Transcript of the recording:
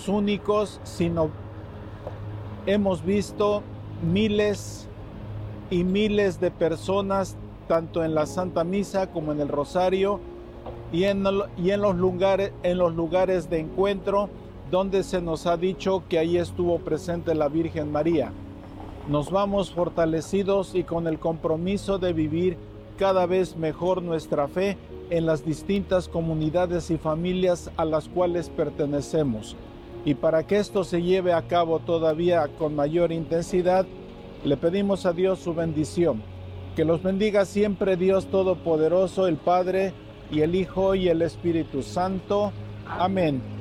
los únicos, sino hemos visto miles y miles de personas, tanto en la Santa Misa como en el Rosario, y en los lugares de encuentro, donde se nos ha dicho que ahí estuvo presente la Virgen María. Nos vamos fortalecidos y con el compromiso de vivir cada vez mejor nuestra fe en las distintas comunidades y familias a las cuales pertenecemos. Y para que esto se lleve a cabo todavía con mayor intensidad, le pedimos a Dios su bendición. Que los bendiga siempre Dios Todopoderoso, el Padre, y el Hijo, y el Espíritu Santo. Amén.